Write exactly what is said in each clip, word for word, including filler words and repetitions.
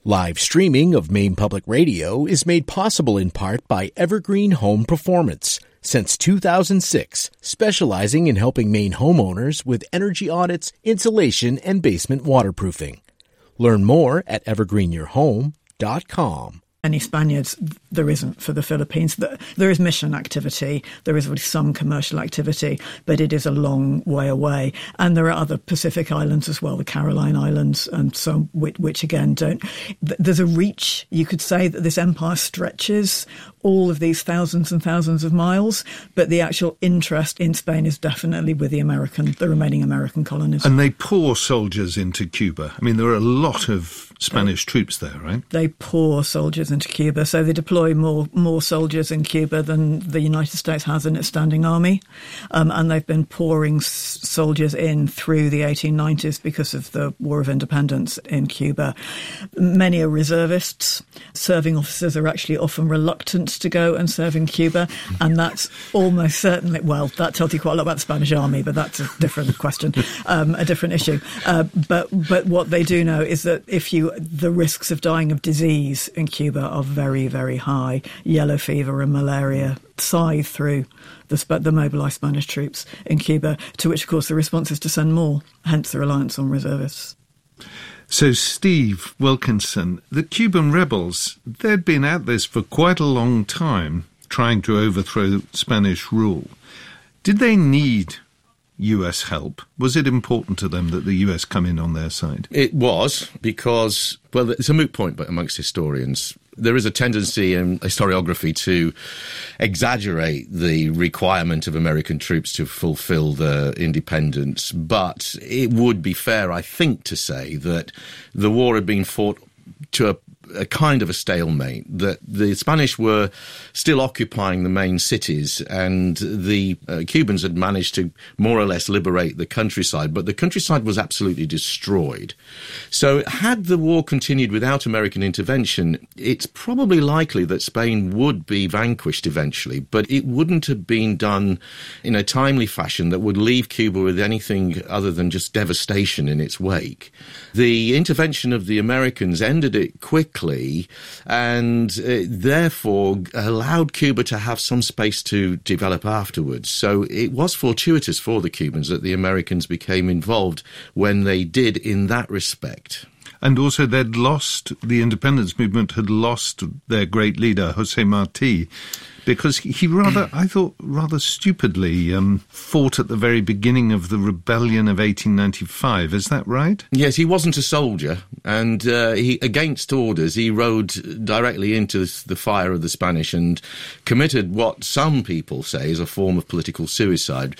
Live streaming of Maine Public Radio is made possible in part by Evergreen Home Performance. Since two thousand six, specializing in helping Maine homeowners with energy audits, insulation, and basement waterproofing. Learn more at evergreen your home dot com. Any Spaniards, there isn't for the Philippines. There is mission activity, there is some commercial activity, but it is a long way away. And there are other Pacific islands as well, the Caroline Islands, and so which, which again don't. There's a reach. You could say that this empire stretches all of these thousands and thousands of miles, but the actual interest in Spain is definitely with the American, the remaining American colonies. And they pour soldiers into Cuba. I mean, there are a lot of Spanish troops there, right? They pour soldiers into Cuba, so they deploy more more soldiers in Cuba than the United States has in its standing army, um, and they've been pouring s- soldiers in through the eighteen nineties because of the War of Independence in Cuba. Many are reservists. Serving officers are actually often reluctant to go and serve in Cuba, and that's almost certainly, well, that tells you quite a lot about the Spanish army, but that's a different question, um, a different issue. Uh, but but what they do know is that if you, the risks of dying of disease in Cuba are very, very high. Yellow fever and malaria scythe through the, the mobilised Spanish troops in Cuba, to which, of course, the response is to send more, hence the reliance on reservists. So, Steve Wilkinson, the Cuban rebels, they'd been at this for quite a long time, trying to overthrow Spanish rule. Did they need U S help? Was it important to them that the U S come in on their side? It was, because, well, it's a moot point but amongst historians. There is a tendency in historiography to exaggerate the requirement of American troops to fulfill their independence, but it would be fair, I think, to say that the war had been fought to a a kind of a stalemate, that the Spanish were still occupying the main cities, and the uh, Cubans had managed to more or less liberate the countryside, but the countryside was absolutely destroyed. So had the war continued without American intervention, it's probably likely that Spain would be vanquished eventually, but it wouldn't have been done in a timely fashion that would leave Cuba with anything other than just devastation in its wake. The intervention of the Americans ended it quickly, and uh, therefore allowed Cuba to have some space to develop afterwards. So it was fortuitous for the Cubans that the Americans became involved when they did in that respect. And also they'd lost, the independence movement had lost their great leader, José Martí, because he rather, I thought, rather stupidly um, fought at the very beginning of the rebellion of eighteen ninety-five. Is that right? Yes, he wasn't a soldier, and uh, he, against orders, he rode directly into the fire of the Spanish and committed what some people say is a form of political suicide.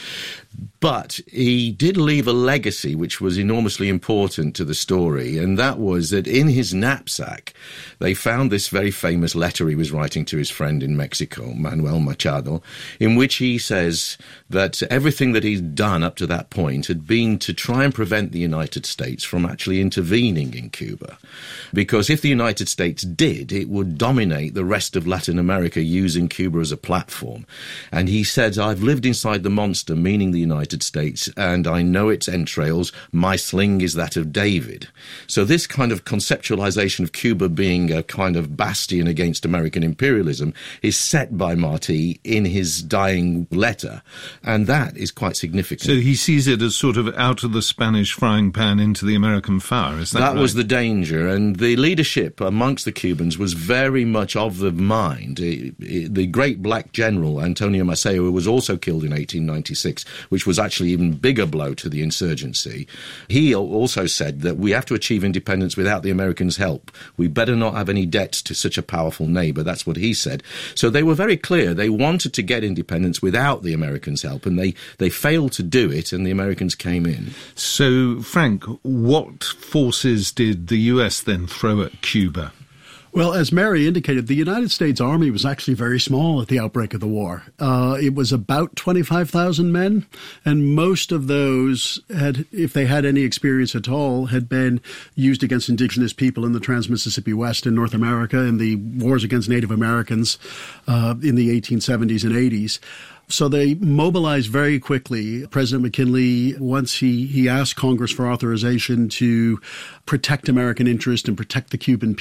But he did leave a legacy which was enormously important to the story, and that was that in his knapsack they found this very famous letter he was writing to his friend in Mexico, Manuel Machado, in which he says that everything that he'd done up to that point had been to try and prevent the United States from actually intervening in Cuba. Because if the United States did, it would dominate the rest of Latin America using Cuba as a platform. And he said, I've lived inside the monster, meaning the United States, and I know its entrails. My sling is that of David. So this kind of conceptualization of Cuba being a kind of bastion against American imperialism is set by Martí in his dying letter, and that is quite significant. So he sees it as sort of out of the Spanish frying pan into the American fire, is that That right? was the danger, and the leadership amongst the Cubans was very much of the mind. It, it, the great black general, Antonio Maceo, who was also killed in eighteen ninety-six, which was actually even bigger blow to the insurgency, he also said that we have to achieve independence without the Americans' help. We better not have any debts to such a powerful neighbour. That's what he said. So they were very clear. They wanted to get independence without the Americans' help, and they, they failed to do it, and the Americans came in. So, Frank, what forces did the U S then throw at Cuba? Well, as Mary indicated, the United States Army was actually very small at the outbreak of the war. Uh, it was about twenty-five thousand men, and most of those had, if they had any experience at all, had been used against indigenous people in the Trans-Mississippi West in North America, in the wars against Native Americans uh, in the eighteen seventies and eighties. So they mobilized very quickly. President McKinley, once he, he asked Congress for authorization to protect American interest and protect the Cuban people,